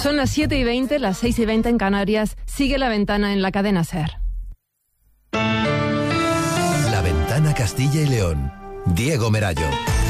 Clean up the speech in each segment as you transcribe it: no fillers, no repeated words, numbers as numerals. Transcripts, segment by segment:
Son las 7:20, las 6:20 en Canarias. Sigue La Ventana en la cadena SER. La Ventana Castilla y León. Diego Merayo.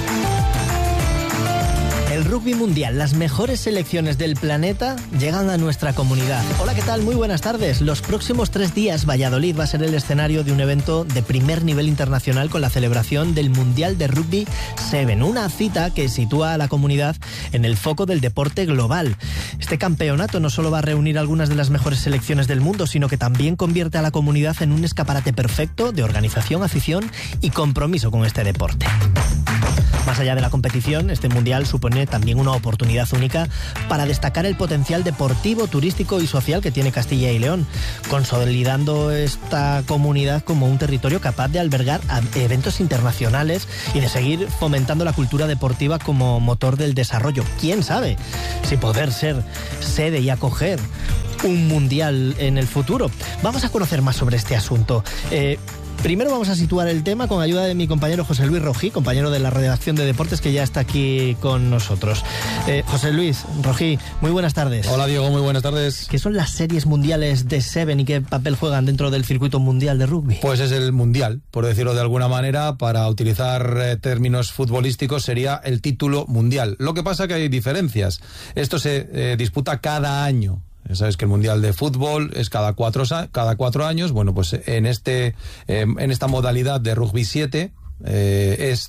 El rugby mundial, las mejores selecciones del planeta llegan a nuestra comunidad. Hola, ¿qué tal? Muy buenas tardes. Los próximos 3 días, Valladolid va a ser el escenario de un evento de primer nivel internacional con la celebración del Mundial de Rugby 7, una cita que sitúa a la comunidad en el foco del deporte global. Este campeonato no solo va a reunir algunas de las mejores selecciones del mundo, sino que también convierte a la comunidad en un escaparate perfecto de organización, afición y compromiso con este deporte. Más allá de la competición, este mundial supone también una oportunidad única para destacar el potencial deportivo, turístico y social que tiene Castilla y León, consolidando esta comunidad como un territorio capaz de albergar eventos internacionales y de seguir fomentando la cultura deportiva como motor del desarrollo. ¿Quién sabe si poder ser sede y acoger un mundial en el futuro? Vamos a conocer más sobre este asunto. Primero vamos a situar el tema con ayuda de mi compañero José Luis Rojí, compañero de la redacción de deportes, que ya está aquí con nosotros. José Luis Rojí, muy buenas tardes. Hola Diego, muy buenas tardes. ¿Qué son las series mundiales de Seven y qué papel juegan dentro del circuito mundial de rugby? Pues es el mundial, por decirlo de alguna manera, para utilizar términos futbolísticos sería el título mundial. Lo que pasa que hay diferencias. Esto se disputa cada año. Sabes que el Mundial de Fútbol es cada 4 años. Bueno, pues en esta modalidad de Rugby 7 es